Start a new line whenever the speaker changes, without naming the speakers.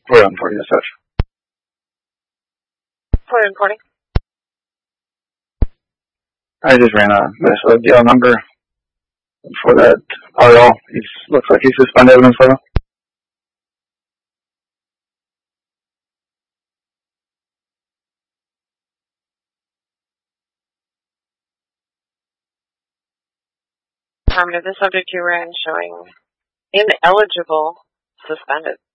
440 SF.
Point reporting.
I just ran a DL number for that RL. He looks like he's suspended in Minnesota.
Affirmative. The subject you ran showing ineligible, suspended.